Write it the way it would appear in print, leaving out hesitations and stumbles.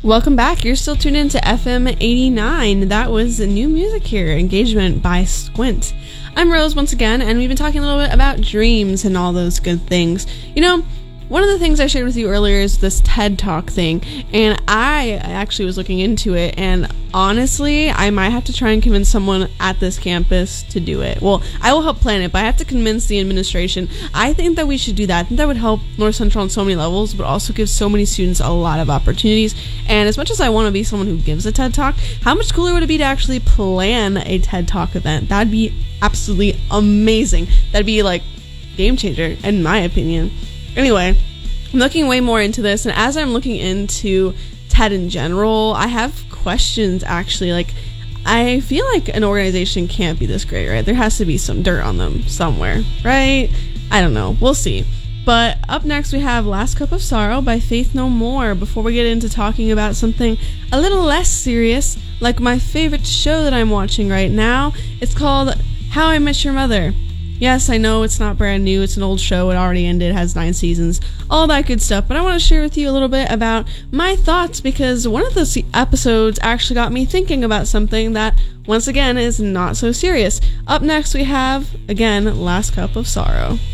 Welcome back. You're still tuned in to FM 89. That was new music here, Engagement by Squint. I'm Rose once again, and we've been talking a little bit about dreams and all those good things. You know, one of the things I shared with you earlier is this TED Talk thing, and I actually was looking into it, and honestly, I might have to try and convince someone at this campus to do it. Well, I will help plan it, but I have to convince the administration. I think that we should do that. I think that would help North Central on so many levels, but also give so many students a lot of opportunities. And as much as I want to be someone who gives a TED Talk, how much cooler would it be to actually plan a TED Talk event? That'd be absolutely amazing. That'd be like game changer, in my opinion. Anyway, I'm looking way more into this, and as I'm looking into TED in general, I have questions actually. Like, I feel like an organization can't be this great, right? There has to be some dirt on them somewhere, right? I don't know. We'll see. But up next we have Last Cup of Sorrow by Faith No More before we get into talking about something a little less serious, like my favorite show that I'm watching right now. It's called How I Met Your Mother. Yes, I know it's not brand new. It's an old show. It already ended. It has 9 seasons. All that good stuff. But I want to share with you a little bit about my thoughts, because one of those episodes actually got me thinking about something that, once again, is not so serious. Up next, we have, again, Last Cup of Sorrow.